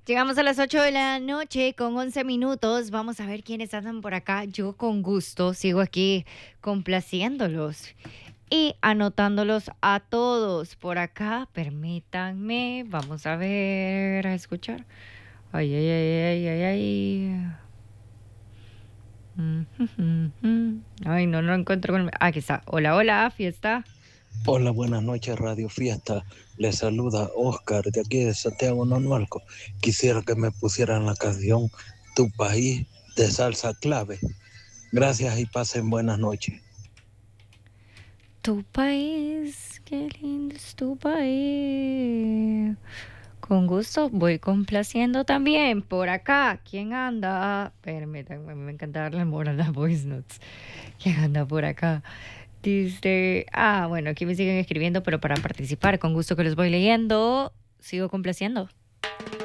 Llegamos a las 8 de la noche con 11 minutos. Vamos a ver quiénes andan por acá. Yo con gusto sigo aquí complaciéndolos y anotándolos a todos por acá. Permítanme. Vamos a ver, a escuchar. Ay, ay, ay, ay, ay, ay. Ay, no encuentro con... Aquí está. Hola, hola, fiesta. Hola, buenas noches, Radio Fiesta. Les saluda Oscar de aquí de Santiago Nonualco. Quisiera que me pusieran la canción Tu País de Salsa Clave. Gracias y pasen buenas noches. Tu país, qué lindo es tu país. Con gusto, voy complaciendo también por acá. ¿Quién anda? Permítanme, me encanta darle amor a las voice notes. ¿Quién anda por acá? Dice, bueno, aquí me siguen escribiendo, pero para participar, con gusto que los voy leyendo, sigo complaciendo.